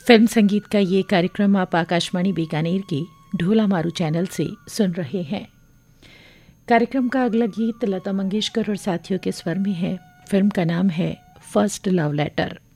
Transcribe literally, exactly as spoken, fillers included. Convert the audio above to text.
Film संगीत का ये कार्यक्रम आप आकाशवाणी बीकानेर की ढोला मारू चैनल से सुन रहे हैं। कार्यक्रम का अगला गीत लता मंगेशकर और साथियों के स्वर में है। फिल्म का नाम है फर्स्ट लव लेटर।